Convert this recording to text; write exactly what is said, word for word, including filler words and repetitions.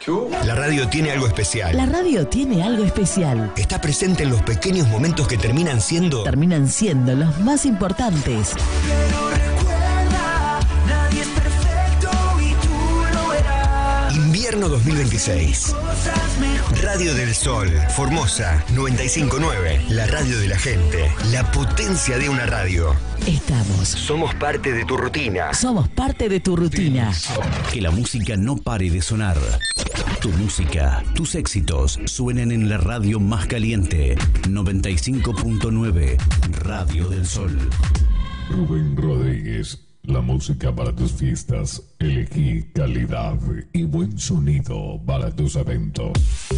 ¿Yo? La radio tiene algo especial. La radio tiene algo especial. Está presente en los pequeños momentos que terminan siendo... Terminan siendo los más importantes. Pero recuerda, nadie es perfecto y tú lo verás. Invierno dos mil veintiséis. Radio del Sol, Formosa, noventa y cinco punto nueve. La radio de la gente. La potencia de una radio. Estamos. Somos parte de tu rutina. Somos parte de tu rutina. Que la música no pare de sonar. Tu música, tus éxitos suenan en la radio más caliente. noventa y cinco punto nueve. Radio del Sol. Rubén Rodríguez. La música para tus fiestas. Elegí calidad y buen sonido para tus eventos.